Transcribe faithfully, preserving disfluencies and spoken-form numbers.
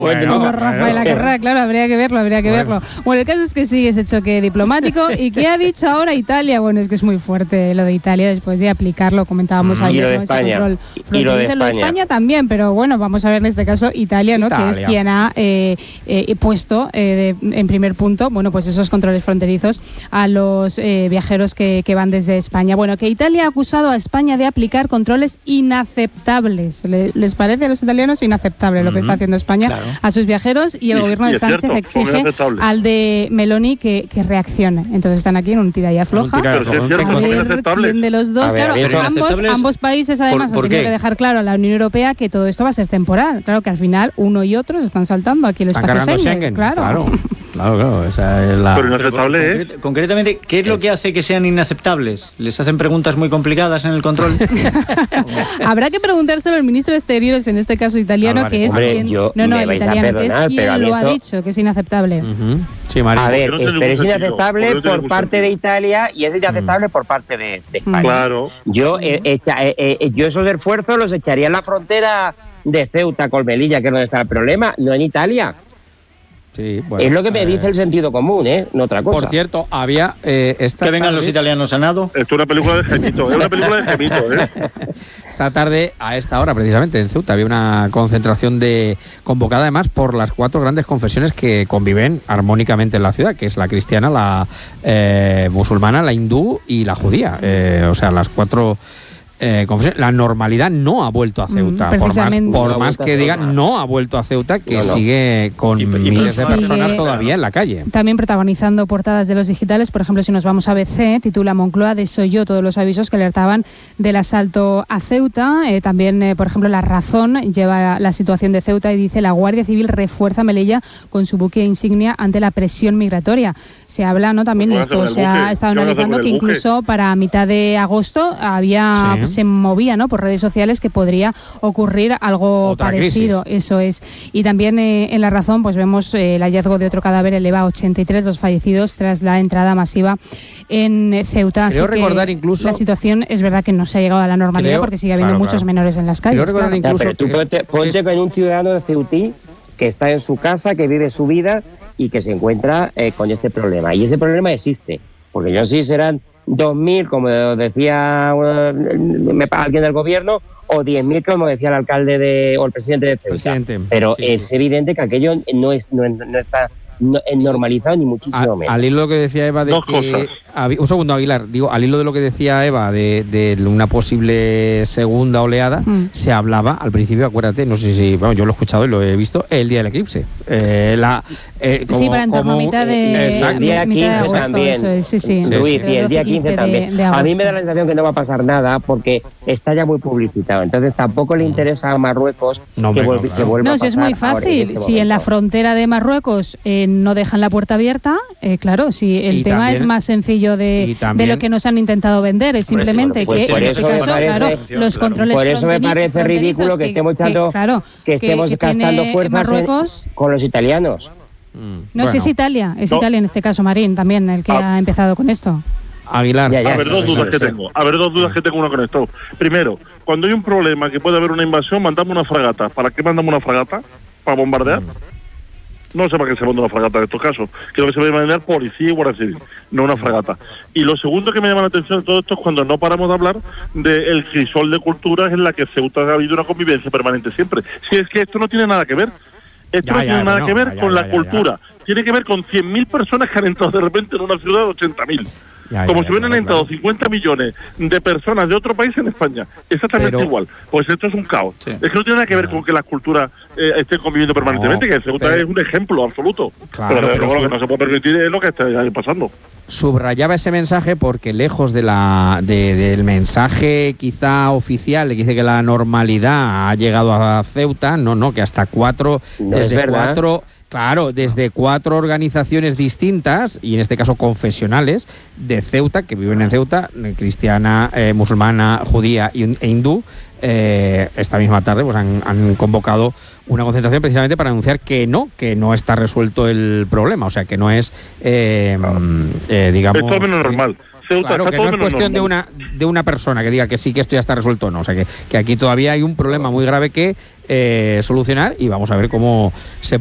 Bueno, como Rafael Acarrá, claro, habría que verlo, habría que bueno. verlo. Bueno, el caso es que sigue ese choque diplomático. ¿Y qué ha dicho ahora Italia? Bueno, es que es muy fuerte lo de Italia después de aplicarlo, comentábamos mm, ayer, ¿no? Ese control y lo de España. Lo de España también, pero bueno, vamos a ver en este caso Italia, ¿no? Italia. Que es quien ha eh, eh, puesto eh, de, en primer punto, bueno, pues esos controles fronterizos a los eh, viajeros que, que van desde España. Bueno, que Italia ha acusado a España de aplicar controles inaceptables. ¿Le, ¿Les parece a los italianos inaceptable mm-hmm. lo que está haciendo España? Claro. A sus viajeros y el y, gobierno de Sánchez cierto, exige al de Meloni que, que reaccione. Entonces están aquí en un tira y afloja. Un tira y afloja. A ver quién de los dos. Ver, claro, ambos, ambos países además ¿Por, por han tenido que dejar claro a la Unión Europea que todo esto va a ser temporal. Claro que al final uno y otro se están saltando aquí el espacio Schengen. Schengen. Claro. Claro. Claro, claro, esa es la... Pero inaceptable, ¿eh? Concret- concretamente, ¿qué es lo que hace que sean inaceptables? ¿Les hacen preguntas muy complicadas en el control? Habrá que preguntárselo al ministro de Exteriores, en este caso italiano, Álvarez. que es Hombre, quien... No, no, el italiano, que es quien lo ha dicho, que es inaceptable. Uh-huh. Sí, María. A ver, es, pero es inaceptable no por parte sentido. de Italia y es inaceptable mm. por parte de, de España. Claro. Yo, eh, echa, eh, eh, yo esos esfuerzos los echaría en la frontera de Ceuta con Melilla, que es donde está el problema, no en Italia. Sí, bueno, es lo que me eh, dice el sentido común, ¿eh? No otra cosa. Por cierto, había... Eh, esta que vengan tarde, los italianos a nado. Esto es una película de Gemito, es una película de Gemito, ¿eh? Esta tarde, a esta hora, precisamente, en Ceuta, había una concentración de convocada además por las cuatro grandes confesiones que conviven armónicamente en la ciudad, que es la cristiana, la eh, musulmana, la hindú y la judía. Eh, o sea, las cuatro... Eh, la normalidad no ha vuelto a Ceuta, mm, por más, por no más que digan, no ha vuelto a Ceuta, que no, no. sigue con y, miles y de personas sigue todavía en la calle. También protagonizando portadas de los digitales, por ejemplo, si nos vamos a A B C, titula Moncloa desoyó todos los avisos que alertaban del asalto a Ceuta. Eh, también, eh, por ejemplo, La Razón lleva la situación de Ceuta y dice la Guardia Civil refuerza Melilla con su buque insignia ante la presión migratoria. Se habla, ¿no? También, y esto se ha estado analizando, que incluso para mitad de agosto había... Sí. se movía, ¿no?, por redes sociales que podría ocurrir algo Otra parecido. Crisis. Eso es. Y también eh, en La Razón pues vemos eh, el hallazgo de otro cadáver eleva a ochenta y tres los fallecidos tras la entrada masiva en Ceuta. Creo Así recordar que incluso... la situación es verdad que no se ha llegado a la normalidad creo, porque sigue habiendo claro, muchos claro. menores en las calles. Creo claro. incluso ya, pero tú ponte, ponte con un ciudadano de Ceutí que está en su casa, que vive su vida y que se encuentra eh, con este problema. Y ese problema existe. Porque yo sí serán dos mil, como decía uh, alguien del gobierno, o diez mil, como decía el alcalde de, o el presidente de Ceuta. Presidente. Pero sí, es sí. evidente que aquello no, es, no, no está no, normalizado ni muchísimo a, menos. Al hilo de lo que decía Eva de Dos que... A, un segundo, Aguilar. Digo, al hilo de lo que decía Eva de, de una posible segunda oleada, mm. se hablaba al principio, acuérdate, no sé si... Bueno, yo lo he escuchado y lo he visto, el día del eclipse. Eh, la, eh, como, sí, para en torno a mitad de, el día quince de agosto, también. Eso es, sí, sí. sí, sí. Y el día quince también. De, de a mí me da la sensación que no va a pasar nada porque está ya muy publicitado. Entonces tampoco le interesa a Marruecos no, que, vuelva, no, que vuelva no, a pasar. No, si es muy fácil. En este si en la frontera de Marruecos eh, no dejan la puerta abierta, eh, claro, si el y tema también, es más sencillo de, de lo que nos han intentado vender, es simplemente pues que en este caso, parece, claro, los controles por eso me parece ridículo que, que estemos echando, que, claro, que estemos que, que gastando fuerzas en, con los italianos. Mm. No, bueno. si es Italia, es no. Italia en este caso, Marín, también el que ah. ha empezado con esto. Aguilar. Ya, ya, a ver, dos dudas que tengo. A ver, dos dudas que tengo uno con esto. Primero, cuando hay un problema que puede haber una invasión, mandamos una fragata. ¿Para qué mandamos una fragata? ¿Para bombardear? Mm. No sé para qué se manda una fragata en estos casos. Creo que se debe mandar policía y guardia civil, no una fragata. Y lo segundo que me llama la atención de todo esto es cuando no paramos de hablar del crisol de culturas en la que Ceuta ha habido una convivencia permanente siempre. Si es que esto no tiene nada que ver. Esto ya, no ya, tiene nada bueno, que ver ya, con ya, la ya, cultura. Ya. Tiene que ver con cien mil personas que han entrado de repente en una ciudad de ochenta mil. Ya, Como ya, si hubieran ya, entrado claro. cincuenta millones de personas de otro país en España. Exactamente pero, igual. Pues esto es un caos. Sí. Es que no tiene nada que ver no. con que las culturas eh, estén conviviendo permanentemente, no, que Ceuta pero, es un ejemplo absoluto. Claro, pero, pero pero sí. lo que no se puede permitir es lo que está pasando. Subrayaba ese mensaje porque lejos de la de, del mensaje quizá oficial que dice que la normalidad ha llegado a Ceuta, no, no, que hasta cuatro, no desde cuatro... Claro, desde cuatro organizaciones distintas, y en este caso confesionales, de Ceuta, que viven en Ceuta, cristiana, eh, musulmana, judía e hindú, eh, esta misma tarde pues han, han convocado una concentración precisamente para anunciar que no, que no está resuelto el problema, o sea, que no es, eh, eh, digamos... Esto es menos normal. Ceuta claro, está que todo no es menos cuestión de normal. una de una persona que diga que sí, que esto ya está resuelto o no. O sea, que, que aquí todavía hay un problema muy grave que eh, solucionar y vamos a ver cómo se